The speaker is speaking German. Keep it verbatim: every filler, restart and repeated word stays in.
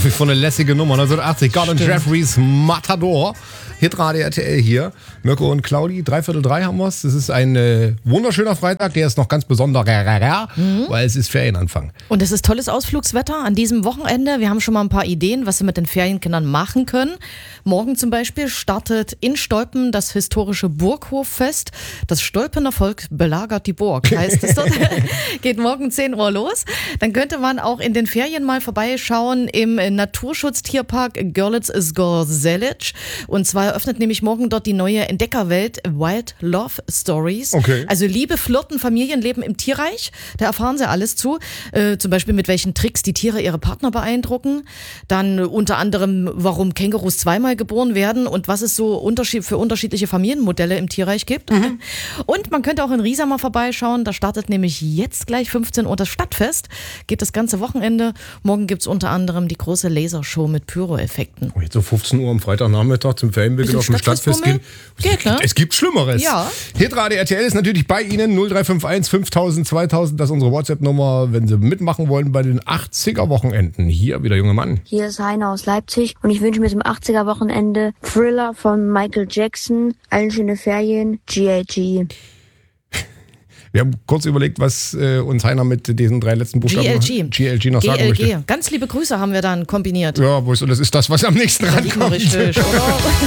mich vor eine lässige Nummer. neunzehnhundertachtzig, Gordon Jeffreys Matador. Hitradio R T L hier. Mirko und Claudi, dreiviertel drei haben wir es. Es ist ein äh, wunderschöner Freitag, der ist noch ganz besonderer, mhm. weil es ist Ferienanfang. Und es ist tolles Ausflugswetter an diesem Wochenende. Wir haben schon mal ein paar Ideen, was wir mit den Ferienkindern machen können. Morgen zum Beispiel startet in Stolpen das historische Burghoffest. Das Stolpener Volk belagert die Burg, heißt es dort. Geht morgen zehn Uhr los. Dann könnte man auch in den Ferien mal vorbeischauen im Naturschutztierpark Görlitz-Zgorzelec. Und zwar eröffnet nämlich morgen dort die neue Entdeckerwelt Wild Love Stories. Okay. Also Liebe, Flirten, Familienleben im Tierreich. Da erfahren sie alles zu. Äh, zum Beispiel mit welchen Tricks die Tiere ihre Partner beeindrucken. Dann unter anderem, warum Kängurus zweimal geboren werden und was es so unterschied- für unterschiedliche Familienmodelle im Tierreich gibt. Mhm. Und man könnte auch in Riesa mal vorbeischauen. Da startet nämlich jetzt gleich fünfzehn Uhr das Stadtfest. Geht das ganze Wochenende. Morgen gibt es unter anderem die große Lasershow mit Pyroeffekten. Oh, jetzt so fünfzehn Uhr am Freitagnachmittag zum Ferienbeginn auf dem Stadtfest gehen. Geht, ne? Es gibt Schlimmeres. Ja. Hitradio R T L ist natürlich bei Ihnen. null drei fünf eins fünftausend zweitausend, das ist unsere WhatsApp-Nummer, wenn Sie mitmachen wollen bei den achtziger-Wochenenden. Hier wieder junge Mann. Hier ist Heiner aus Leipzig und ich wünsche mir zum achtziger-Wochenende Thriller von Michael Jackson, allen schöne Ferien, G L G. Wir haben kurz überlegt, was äh, uns Heiner mit diesen drei letzten Buchstaben G L G. G L G noch sagen G L G. möchte. Ganz liebe Grüße haben wir dann kombiniert. Ja, wo ist, das ist das, was am nächsten rankommt. Richtig, oder?